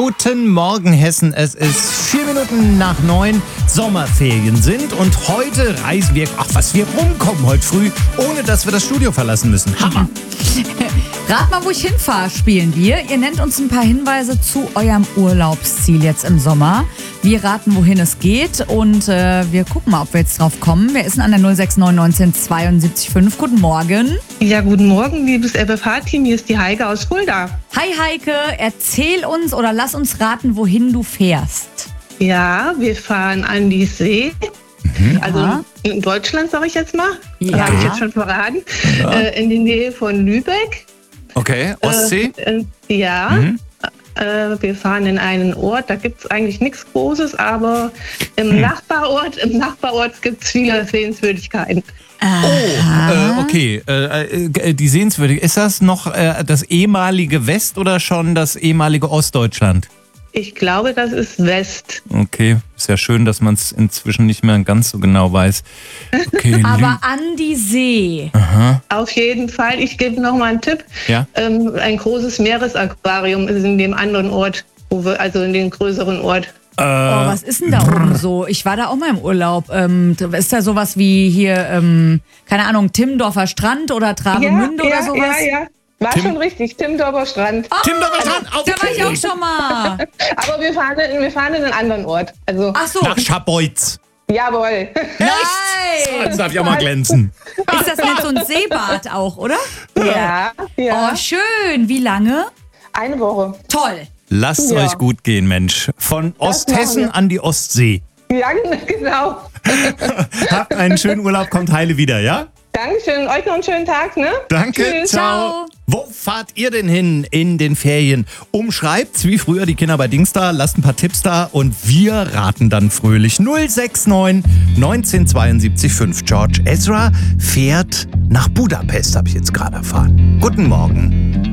Guten Morgen, Hessen. Es ist 4 Minuten nach 9. Sommerferien sind und heute reisen wir, wir rumkommen heute früh, ohne dass wir das Studio verlassen müssen. Hammer! Rat mal, wo ich hinfahre, spielen wir. Ihr nennt uns ein paar Hinweise zu eurem Urlaubsziel jetzt im Sommer. Wir raten, wohin es geht und wir gucken mal, ob wir jetzt drauf kommen. Wer ist denn an der 069 19 72 5? Guten Morgen. Ja, guten Morgen, liebes LBFH-Team. Hier ist die Heike aus Fulda. Hi Heike, erzähl uns oder lass uns raten, wohin du fährst. Ja, wir fahren an die See. Also in Deutschland, sage ich jetzt mal. Ja. Habe ich jetzt schon verraten. Ja. In die Nähe von Lübeck. Okay, Ostsee? Ja. Wir fahren in einen Ort, da gibt es eigentlich nichts Großes, aber im Nachbarort gibt es viele Sehenswürdigkeiten. Okay. Die Sehenswürdigkeit. Ist das noch das ehemalige West- oder schon das ehemalige Ostdeutschland? Ich glaube, das ist West. Okay, ist ja schön, dass man es inzwischen nicht mehr ganz so genau weiß. Okay, Aber an die See. Auf jeden Fall. Ich gebe noch mal einen Tipp. Ja? Ein großes Meeresaquarium ist in dem anderen Ort, also in dem größeren Ort. Was ist denn da oben so? Ich war da auch mal im Urlaub. Ist da sowas wie hier, keine Ahnung, Timmendorfer Strand oder Travemünde oder sowas? Ja. War schon richtig, Timmendorfer Strand. Timmendorfer Strand, Da war ich auch schon mal. Aber wir fahren in einen anderen Ort. Also, Ach so. Nach Schabolz. jawohl. Nein. Das darf ich auch mal glänzen. Ist das nicht so ein Seebad auch, oder? Ja. Oh, schön. Wie lange? Eine Woche. Toll. Lasst Ja. euch gut gehen, Mensch. Von Osthessen machen wir. an die Ostsee. Ja, genau. Habt einen schönen Urlaub, kommt heile wieder, ja? Dankeschön. Euch noch einen schönen Tag, ne? Danke, Tschüss. Ciao. Wo fahrt ihr denn hin in den Ferien? Umschreibt's wie früher die Kinder bei Dingsda, lasst ein paar Tipps da und wir raten dann fröhlich. 069 1972 5. George Ezra fährt nach Budapest, habe ich jetzt gerade erfahren. Guten Morgen.